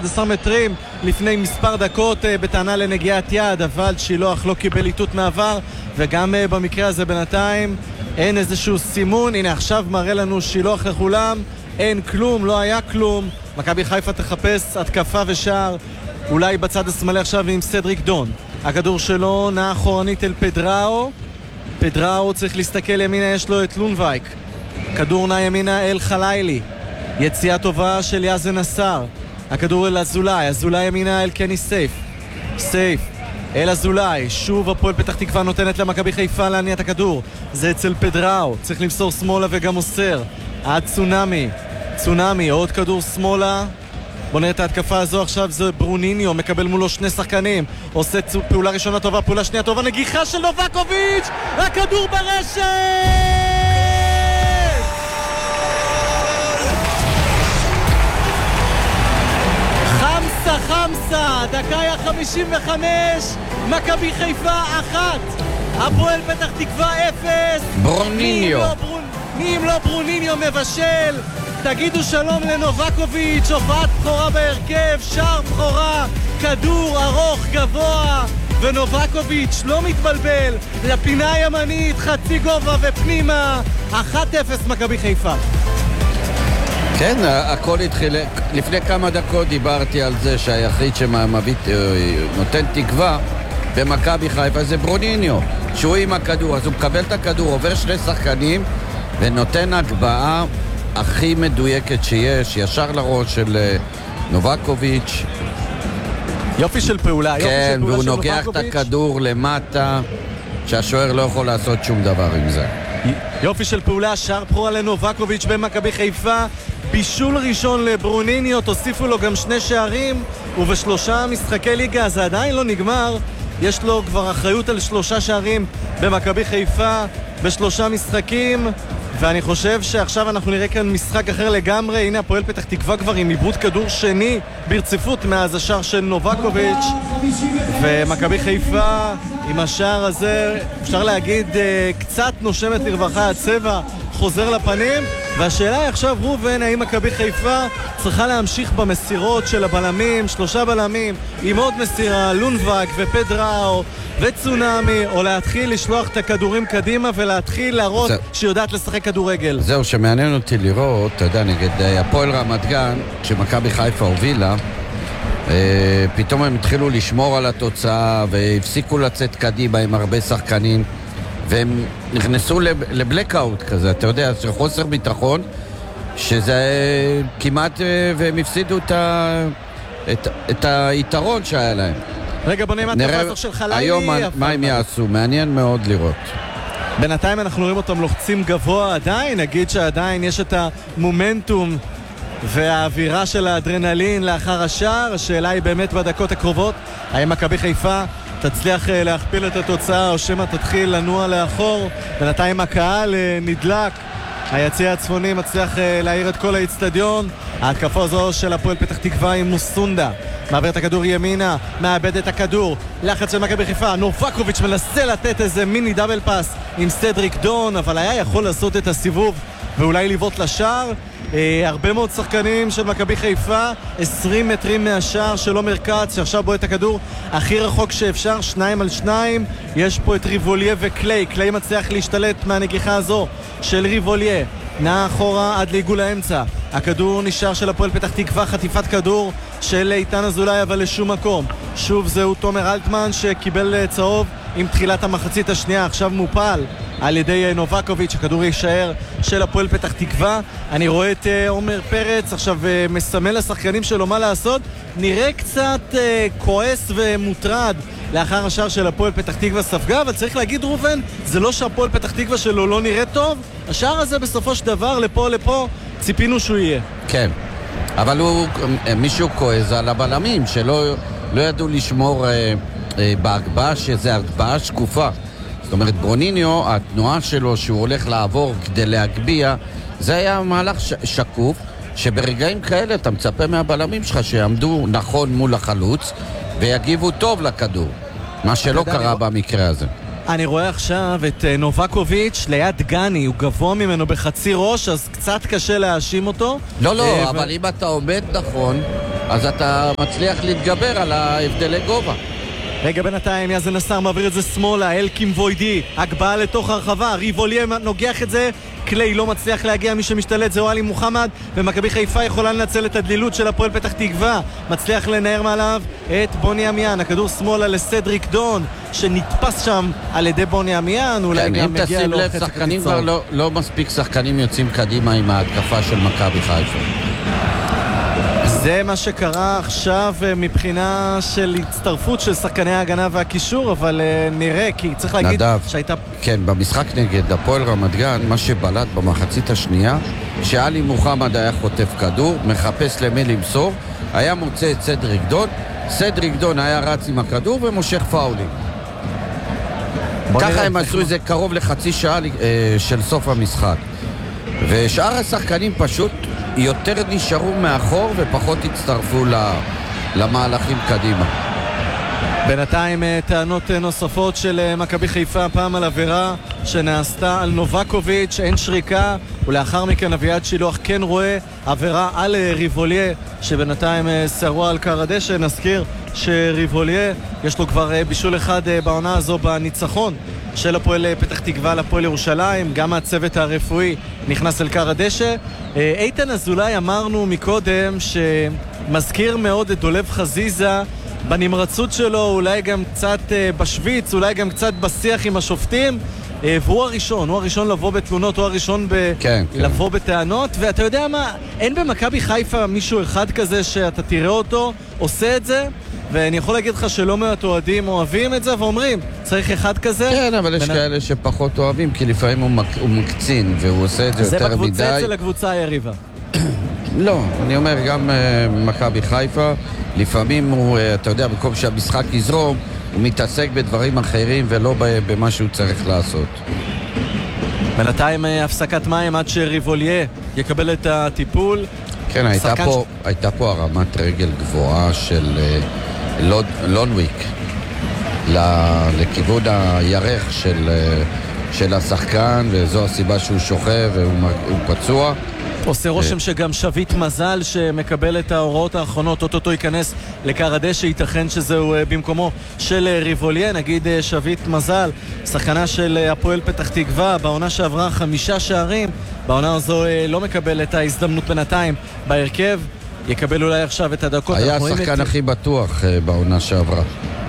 11 מטרים לפני מספר דקות בטענה לנגיעת יד, אבל שילוח לא קיבל איתות מעבר, וגם במקרה הזה בינתיים אין איזשהו סימון. הנה עכשיו מראה לנו שילוח לכולם, אין כלום, לא היה כלום. מכבי חיפה תחפש התקפה ושער, אולי בצד השמאלי עכשיו עם סדריק דון. הכדור שלו נע אחורנית אל פדראו, פדראו צריך להסתכל ימינה, יש לו את לונבייק. כדור נע ימינה אל חלילי, יציאה טובה של יאזן נסאר. הכדור אל אזולאי, אזולאי ימינה אל קני סייף, סייף אל אזולאי. שוב הפועל פתח תקווה נותנת למכבי חיפה להניע את הכדור, זה אצל פדראו, צריך למסור שמאלה וגם מוסר עד צונאמי. צונאמי, עוד כדור שמאלה. בוא נראה את ההתקפה הזו עכשיו, זה ברוניניו, מקבל מולו שני שחקנים, עושה פעולה ראשונה טובה, פעולה שנייה טובה, נגיחה של נובקוביץ', הכדור ברשת! חמסה, דקה 55, מכבי חיפה 1, הפועל פתח תקווה 0. ברוניניו. אם לא ברוניניו מבשל, תגידו שלום לנובקוביץ', הופעת בחורה בהרכב, שער בחורה, כדור ארוך גבוה, ונובקוביץ' לא מתבלבל, לפינה הימנית, חצי גובה ופנימה, 1-0 מכבי חיפה. כן, הכל התחיל, לפני כמה דקות דיברתי על זה שהיחיד שנותן תקווה במכבי חיפה זה ברוניניו, שהוא עם הכדור, אז הוא מקבל את הכדור, עובר שני שחקנים ונותן הגבהה הכי מדויקת שיש, ישר לראש של נובקוביץ'. יופי של פעולה. כן, והוא נוגח את הכדור למטה, שהשוער לא יכול לעשות שום דבר עם זה. יופי של פעולה, שער בחורה לנובקוביץ' במכבי חיפה, בישול ראשון לברוניניו, תוסיפו לו גם שני שערים, ובשלושה משחקי ליגה, זה עדיין לא נגמר, יש לו כבר אחריות על 3 שערים במכבי חיפה, בשלושה משחקים, ואני חושב שעכשיו אנחנו נראה כאן משחק אחר לגמרי. הנה הפועל פתח תקווה כבר עם עיבוד כדור שני ברציפות מאז השער של נובקוביץ', ומכבי חיפה עם השער הזה אפשר להגיד קצת נושמת לרווחה, הצבע חוזר לפנים, והשאלה היא עכשיו רובן, האם מכבי חיפה צריכה להמשיך במסירות של הבלמים, 3 בלמים עם עוד מסירה, לונבק ופדראו וצונאמי, או להתחיל לשלוח את הכדורים קדימה ולהתחיל להראות שיודעת לשחק כדורגל. זהו שמעניין אותי לראות, אתה יודע, נגד הפועל רמת גן, כשמכבי חיפה הובילה, פתאום הם התחילו לשמור על התוצאה והפסיקו לצאת קדימה עם הרבה שחקנים, והם נכנסו לבלקאוט כזה, אתה יודע, של חוסר ביטחון, שזה כמעט, והם הפסידו את היתרון שהיה להם. רגע, בוא נראה את הפסח של חלילי. היום מה הם יעשו, מעניין מאוד לראות. בינתיים אנחנו רואים אותם לוחצים גבוה עדיין, נגיד שעדיין יש את המומנטום והאווירה של האדרנלין לאחר השער. השאלה היא באמת בדקות הקרובות, האם מכבי חיפה תצליח להכפיל את התוצאה או שמה תתחיל לנוע לאחור. בינתיים הקהל נדלק, היציע הצפוני מצליח להעיר את כל האצטדיון. ההתקפה הזו של הפועל פתח תקווה עם מוסונדה, מעביר את הכדור ימינה, מאבד את הכדור, לחץ של מכבי חיפה, נובקוביץ' מנסה לתת איזה מיני דאבל פאס עם סדריק דון, אבל היה יכול לעשות את הסיבוב ואולי לבעוט לשער. הרבה מאוד שחקנים של מכבי חיפה, 20 מטרים מהשער של עומר כץ, שעכשיו בועט את הכדור הכי רחוק שאפשר, 2 על 2. יש פה את ריבוליה וקליי, קליי מצליח להשתלט מהנגיחה הזו של ריבוליה, נע אחורה עד לעיגול האמצע, הכדור נשאר של הפועל פתח תקווה, חטיפת כדור של איתן אזולאי אבל לשום מקום. שוב זהו תומר אלטמן שקיבל צהוב עם תחילת המחצית השנייה, עכשיו מופל על ידי נובקוביץ', הכדור יישאר של הפועל פתח תקווה. אני רואה את עומר פרץ עכשיו מסמל לשחקנים שלו מה לעשות, נראה קצת כועס ומוטרד לאחר השער של הפועל פתח תקווה ספגה, אבל צריך להגיד רובן, זה לא שהפועל פתח תקווה שלו לא נראה טוב, השער הזה בסופו של דבר לפה ציפינו שהוא יהיה. כן, אבל מישהו כועס על הבלמים שלא ידעו לשמור בהגבהה, שזה הגבהה שקופה. זאת אומרת, ברוניניו, התנועה שלו שהוא הולך לעבור כדי להגביע, זה היה מהלך שקוף, שברגעים כאלה אתה מצפה מהבלמים שלך שיעמדו נכון מול החלוץ ויגיבו טוב לכדור, מה שלא קרה במקרה הזה. אני רואה עכשיו את נובקוביץ' ליד גני, הוא גבוה ממנו בחצי ראש, אז קצת קשה להאשים אותו. לא, אבל אם אתה עומד נכון, אז אתה מצליח להתגבר על ההבדלי גובה. רגע, בינתיים יאזן נסר מעביר את זה שמאלה, אלקים ווידי, הגבהה לתוך הרחבה, ריבוליה נוגח את זה, קליי לא מצליח להגיע, מי שמשתלט זה אוהלי מוחמד, ומכבי חיפה יכולה לנצל את הדלילות של הפועל פתח תקווה, מצליח לנער מעליו את בוני אמיאן, הכדור שמאלה לסדריק דון, שנתפס שם על ידי בוני אמיאן, אולי גם מגיע לו חצי שחקנים כבר לא מספיק שחקנים יוצאים קדימה עם ההתקפה של מכבי חיפה. זה מה שקרה עכשיו מבחינה של הצטרפות של שחקני ההגנה והקישור, אבל נראה, כי צריך להגיד שהייתה... כן, במשחק נגד הפועל רמת גן, מה שבלט במחצית השנייה, שאלי מוחמד היה חוטף כדור, מחפש למי למסור, היה מוצא את סדריק דון היה רץ עם הכדור ומושך פאולים. ככה הם עשו איזה קרוב לחצי שעה של סוף המשחק. ושאר השחקנים פשוט יותר נשארו מאחור ופחות הצטרפו למהלכים קדימה. בינתיים טענות נוספות של מכבי חיפה, פעם על עבירה שנעשתה על נובקוביץ', אין שריקה, ולאחר מכן אביעד שילוח כן רואה עבירה על ריבוליה, שבינתיים סערו על קר הדשא. נזכיר שריבוליה יש לו כבר בישול אחד בעונה הזו בניצחון של הפועל פתח תקווה לפועל ירושלים, גם הצוות הרפואי נכנס אל קר הדשא. איתן אזולאי אמרנו מקודם שמזכיר מאוד את דולב חזיזה בנמרצות שלו, אולי גם קצת בשוויץ, אולי גם קצת בשיח עם השופטים, והוא הראשון לבוא בתלונות, הוא הראשון לבוא בטענות, ואתה יודע מה, אין במכבי חיפה מישהו אחד כזה שאתה תראה אותו עושה את זה, ואני יכול להגיד לך שלא מעט אוהדים אוהבים את זה ואומרים, צריך אחד כזה. כן, אבל יש כאלה שפחות אוהבים, כי לפעמים הוא מקצין, והוא עושה את זה יותר מדי. זה אצל הקבוצה היריבה. לא, אני אומר, גם מכבי חיפה, לפעמים הוא, אתה יודע, במקום שהמשחק יזרום, הוא מתעסק בדברים אחרים ולא במה שהוא צריך לעשות. בינתיים הפסקת מים עד שריבוליה יקבל את הטיפול. כן, הייתה פה הרמת רגל גבוהה של לונוויק לכיוון הירך של השחקן, וזו הסיבה שהוא שוכב והוא פצוע. עושה רושם שגם שביט מזל שמקבל את ההוראות האחרונות, אותו ייכנס לקר הדשא, ייתכן שזהו במקומו של ריבוליה. נגיד שביט מזל, שחקנה של הפועל פתח תקווה, בעונה שעברה 5 שערים, בעונה הזו לא מקבל את ההזדמנות בינתיים בהרכב, יקבל אולי עכשיו את הדקות. היה השחקן הכי בטוח בעונה שעברה.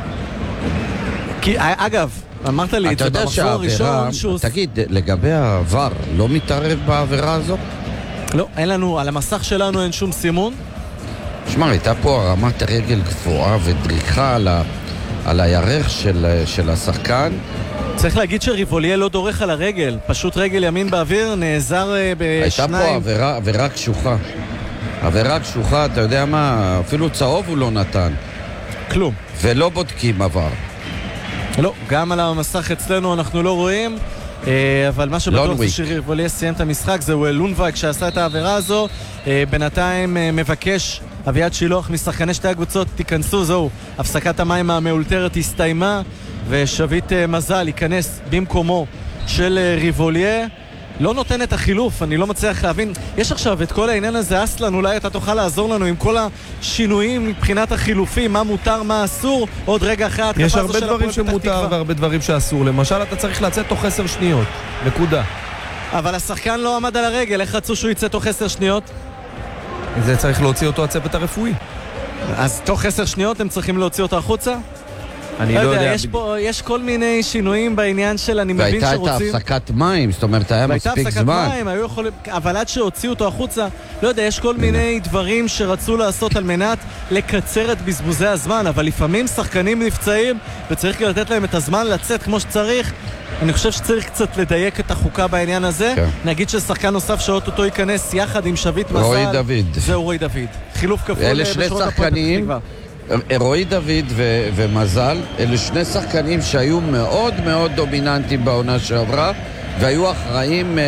אגב, אמרת לי את זה במחזור הראשון. תגיד, לגבי העבר, לא מתערב בעבירה הזו? לא, אין לנו, על המסך שלנו אין שום סימון. שמע, הייתה פה הרמת הרגל גבוהה ודריכה על הירך של השחקן. צריך להגיד שריבוליה לא דורך על הרגל, פשוט רגל ימין באוויר, נעזר בשניים. הייתה פה עבירה קשוחה. עבירה קשוחה, אתה יודע מה, אפילו צהוב הוא לא נתן. כלום. ולא בודקים עבר. לא, גם על המסך אצלנו אנחנו לא רואים. אבל מה שבטוח זה שריבוליה סיים את המשחק, זהו לונבייק שעשה את העבירה הזו. בינתיים מבקש אביעד שילוח משחקני שתי הקבוצות, תיכנסו, זהו, הפסקת המים המאולתרת הסתיימה, ושביט מזל ייכנס במקומו של ריבוליה. לא נותן את החילוף, אני לא מצליח להבין. יש עכשיו את כל העניין הזה, אסלן, אולי אתה תוכל לעזור לנו עם כל השינויים מבחינת החילופים, מה מותר, מה אסור, עוד רגע אחרי ההתקפה הזו של הפועל פתח תקווה. יש הרבה דברים שמותר והרבה דברים שאסור. למשל, אתה צריך לצאת תוך 10 שניות. נקודה. אבל השחקן לא עמד על הרגל, איך רצו שהוא יצא תוך 10 שניות? זה צריך להוציא אותו הצוות הרפואי. אז תוך 10 שניות הם צריכים להוציא אותו החוצה? אני לא יודע. יש כל מיני שינויים בעניין של, אני מבין שרוצים... והייתה את הפסקת מים, זאת אומרת, היה מספיק זמן. אבל עד שהוציאו אותו החוצה, לא יודע, יש כל מיני דברים שרצו לעשות על מנת לקצר את בזבוזי הזמן, אבל לפעמים שחקנים נפצעים, וצריך לתת להם את הזמן לצאת כמו שצריך. אני חושב שצריך קצת לדייק את החוקה בעניין הזה. נגיד ששחקן נוסף שאוטוטו ייכנס יחד עם שביט מזל. רועי דוד. זהו רועי דוד. חילוף כפול בשורות הפועל פתח תקווה. רועי דוד ומזל, אלה שני שחקנים שהיו מאוד מאוד דומיננטיים בעונה שעברה, והיו אחראים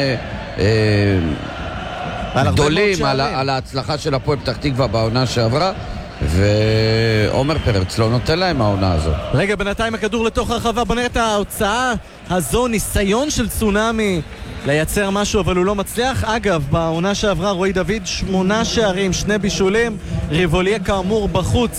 גדולים על ההצלחה של הפועל פתח תקווה בעונה שעברה, ועומר פרץ לא נותן להם העונה הזו. רגע, בינתיים הכדור לתוך הרחבה, בוא נראה את ההוצאה הזו, ניסיון של צונאמי לייצר משהו, אבל הוא לא מצליח. אגב, בעונה שעברה רועי דוד 8 שערים, 2 בישולים, ריבוליה כאמור בחוץ